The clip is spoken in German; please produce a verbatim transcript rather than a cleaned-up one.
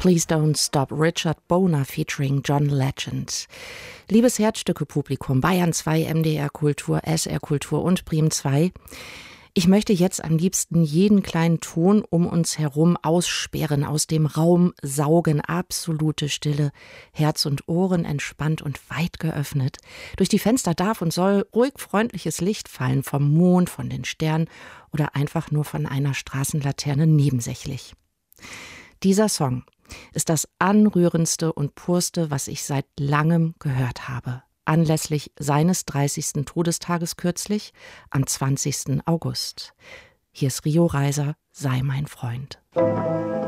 Please Don't Stop, Richard Boner featuring John Legend. Liebes Herzstücke-Publikum, Bayern zwei, M D R Kultur, S R Kultur und Bremen zwei. Ich möchte jetzt am liebsten jeden kleinen Ton um uns herum aussperren, aus dem Raum saugen, absolute Stille, Herz und Ohren entspannt und weit geöffnet. Durch die Fenster darf und soll ruhig freundliches Licht fallen, vom Mond, von den Sternen oder einfach nur von einer Straßenlaterne nebensächlich. Dieser Song ist das anrührendste und purste, was ich seit langem gehört habe. Anlässlich seines dreißigsten Todestages kürzlich, am zwanzigsten August. Hier ist Rio Reiser, Sei mein Freund.